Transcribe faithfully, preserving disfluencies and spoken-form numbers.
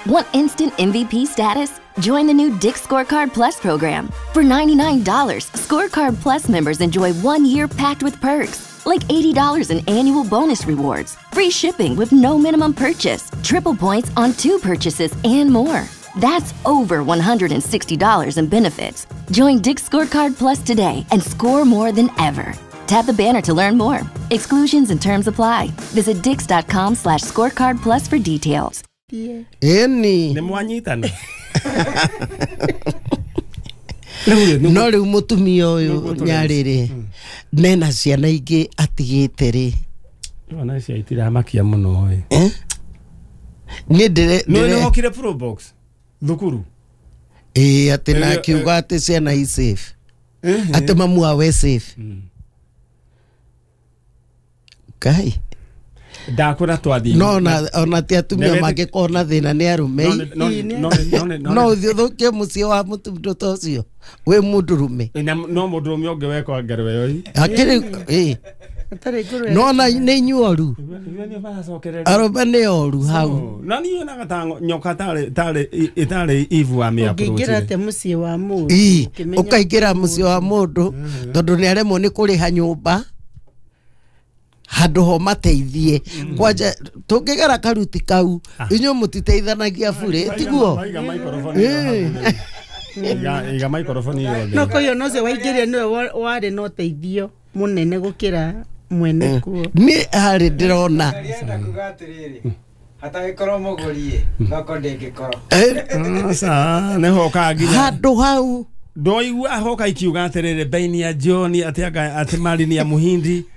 Want instant M V P status? Join the new Dick's Scorecard Plus program. For ninety-nine dollars, Scorecard Plus members enjoy one year packed with perks, like eighty dollars in annual bonus rewards, free shipping with no minimum purchase, triple points on two purchases, and more. That's over one hundred sixty dollars in benefits. Join Dick's Scorecard Plus today and score more than ever. Tap the banner to learn more. Exclusions and terms apply. Visit dix.com slash scorecard plus for details. Eni Nemwanyitana. no riu mutumia uyu nyariri nena ciana ingi atigite ri ona cia itira makia muno oi eh ni ndire no no hokire pro box thukuru eh atena kiuga ati ciana i safe ati mamu awe safe kai ndakora twathi no na ona ti atumia make kona thina ni arume no no no no thuthuke mucio wa mutumdo tocio we mundurume no mundurume onge weko ngerwe yoi akiri eh no na ni nyuoru aroba ni oru hau na ni na gatango nyoka tare tare itare ivu wa me approach ngira te mucio wa mundu ukaingira mucio wa mundu tondu ni aremo ni kuriha nyumba handu ho mateithie kwaje tungigera karuti kau inyo mutiteithanagia bure tiguo iga iga microphone yo no koyo no se waigiria no ware no teithio munene gukira mwene kuo ni hari ndirona hata gikoro mugurie thoko ndingikoro sa ne hoka nginya handu hau ndoigua hoka ikiuga atirire Bainia John atiaga ati mari ni ya muhindi